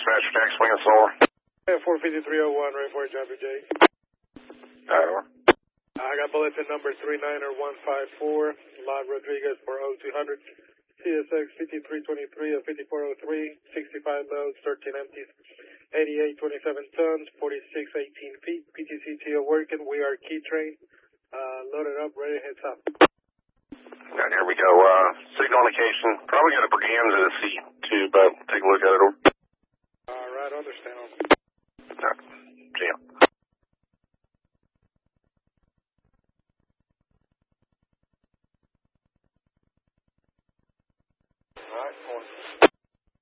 dispatch for tax swing and solar. Yeah, 45301, ready for a job, Jake. Over. I got bulletin number 39154, Lot Rodriguez for 0200, CSX 5323 of 5403, 65 loads, 13 empties, 88 27 tons, 46 18 feet, PTCTO working, we are key train, loaded up, ready to head south. And here we go, signal indication, probably got a Briganza C2, but take a look at it. Alright, understand.